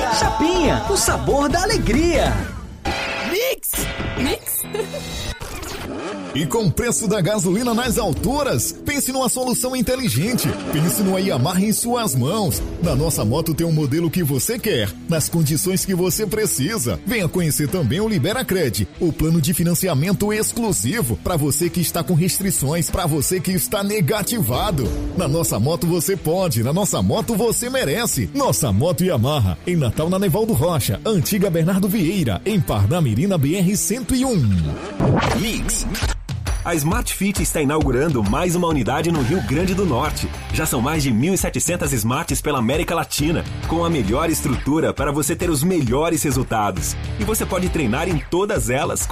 Chapinha, o sabor da alegria. Mix. E com o preço da gasolina nas alturas, pense numa solução inteligente. Pense numa Yamaha em suas mãos. Na nossa moto tem um modelo que você quer, nas condições que você precisa. Venha conhecer também o Liberacred, o plano de financiamento exclusivo para você que está com restrições, para você que está negativado. Na nossa moto você pode, na nossa moto você merece. Nossa Moto Yamaha, em Natal na Nevaldo Rocha, Antiga Bernardo Vieira, em Parnamirim na BR-101. Mix. A Smart Fit está inaugurando mais uma unidade no Rio Grande do Norte. Já são mais de 1.700 Smarts pela América Latina, com a melhor estrutura para você ter os melhores resultados. E você pode treinar em todas elas